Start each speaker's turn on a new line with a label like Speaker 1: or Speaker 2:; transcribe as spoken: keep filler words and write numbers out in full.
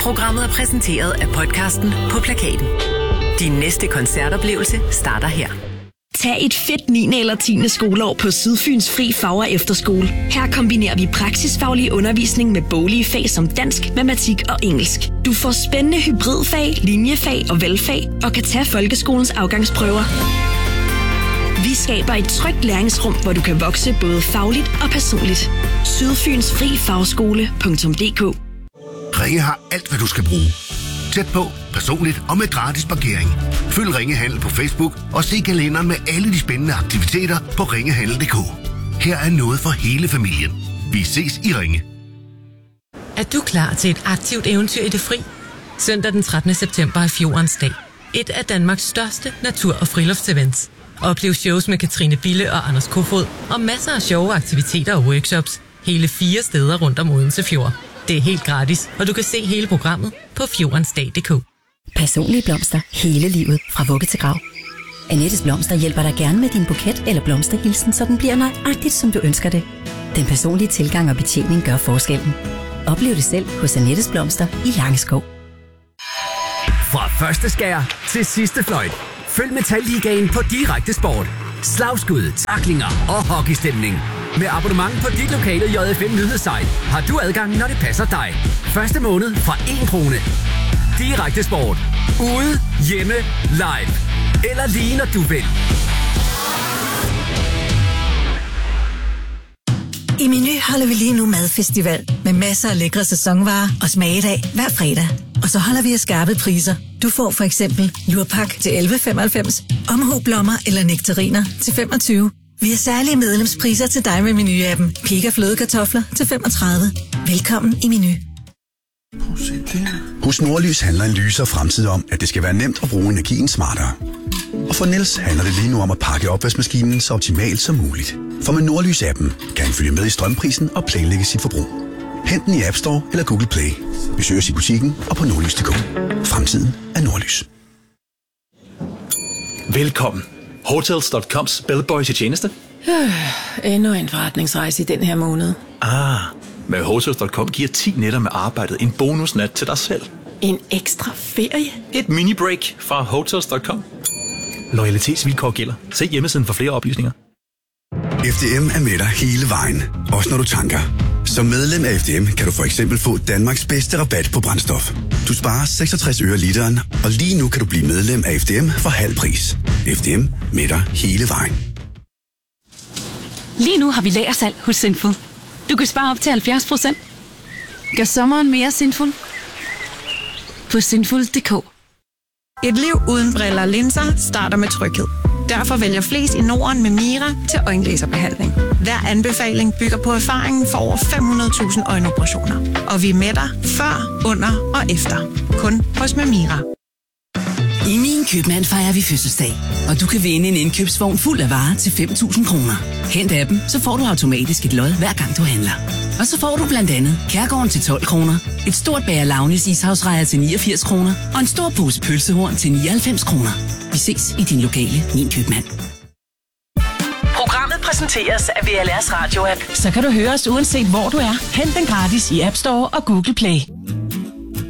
Speaker 1: Programmet er præsenteret af podcasten På Plakaten. Din næste koncertoplevelse starter her.
Speaker 2: Tag et fedt niende eller tiende skoleår på Sydfyns Fri Fag- og Efterskole. Her kombinerer vi praksisfaglig undervisning med boglige fag som dansk, matematik og engelsk. Du får spændende hybridfag, linjefag og valgfag og kan tage folkeskolens afgangsprøver. Vi skaber et trygt læringsrum, hvor du kan vokse både fagligt og personligt. Sydfyns Fri Fagskole punktum d k.
Speaker 3: Ringe har alt, hvad du skal bruge. Tæt på, personligt og med gratis parkering. Følg Ringe Handel på Facebook og se kalenderen med alle de spændende aktiviteter på ringehandel punktum d k. Her er noget for hele familien. Vi ses i Ringe.
Speaker 4: Er du klar til et aktivt eventyr i det fri? Søndag den trettende september er Fjordens Dag. Et af Danmarks største natur- og friluftsevents. Oplev shows med Katrine Bille og Anders Kofod og masser af sjove aktiviteter og workshops. Hele fire steder rundt om Odense Fjord. Det er helt gratis, og du kan se hele programmet på fjordensdag punktum d k.
Speaker 5: Personlige blomster hele livet, fra vugge til grav. Annettes Blomster hjælper dig gerne med din buket eller blomsterhilsen, så den bliver nøjagtigt, som du ønsker det. Den personlige tilgang og betjening gør forskellen. Oplev det selv hos Annettes Blomster i Langeskov.
Speaker 6: Fra første skær til sidste fløjt. Følg Metalligaen på Direkte Sport. Slagskud, tacklinger og hockeystemning. Med abonnement på dit lokale J F M nyhedssite har du adgang, når det passer dig. Første måned fra en krone. Direkte Sport. Ude, hjemme, live. Eller lige når du vil.
Speaker 7: I Meny holder vi lige nu madfestival med masser af lækre sæsonvarer og smagedag hver fredag. Og så holder vi af skarpe priser. Du får for eksempel lurpak til elleve femoghalvfems, omhublommer eller nektariner til femogtyve. Vi har særlige medlemspriser til dig med Meny-appen. Pik og flødekartofler til femogtredive. Velkommen i Meny.
Speaker 8: Hos Nordlys handler en lysere fremtid om, at det skal være nemt at bruge energien smartere. Og for Niels handler det lige nu om at pakke opvaskemaskinen så optimalt som muligt. For med Nordlys-appen kan han følge med i strømprisen og planlægge sit forbrug. Hent den i App Store eller Google Play. Besøg os i butikken og på nordlys punktum d k. Fremtiden er Nordlys.
Speaker 9: Velkommen. Hotels punktum coms bellboy til tjeneste.
Speaker 10: Øh, endnu en forretningsrejse i den her måned.
Speaker 9: Ah, med Hotels punktum com giver ti nætter med arbejdet en bonusnat til dig selv.
Speaker 10: En ekstra ferie?
Speaker 9: Et mini-break fra Hotels punktum com. Loyalitetsvilkår gælder. Se hjemmesiden for flere oplysninger.
Speaker 8: F D M er med dig hele vejen, også når du tanker. Som medlem af F D M kan du for eksempel få Danmarks bedste rabat på brændstof. Du sparer seksogtres øre literen, og lige nu kan du blive medlem af F D M for halv pris. F D M med dig hele vejen.
Speaker 11: Lige nu har vi lagersalg hos Sinful. Du kan spare op til halvfjerds procent. Gør sommeren mere sinful på sinful punktum d k.
Speaker 12: Et liv uden briller og linser starter med tryghed. Derfor vælger flest i Norden med Mira til øjenlaserbehandling. Hver anbefaling bygger på erfaringen for over fem hundrede tusind øjenoperationer. Og vi er med dig før, under og efter. Kun hos Mira.
Speaker 13: I Min Købmand fejrer vi fødselsdag, og du kan vinde en indkøbsvogn fuld af varer til fem tusind kroner. Hent appen, så får du automatisk et lod hver gang du handler. Og så får du blandt andet Kærgården til tolv kroner, et stort bager Launis ishavsrejer til niogfirs kroner og en stor pose pølsehorn til nioghalvfems kroner. Vi ses i din lokale Min Købmand.
Speaker 2: Programmet præsenteres af V L R's radio-app. Så kan du høre os uanset hvor du er. Hent den gratis i App Store og Google Play.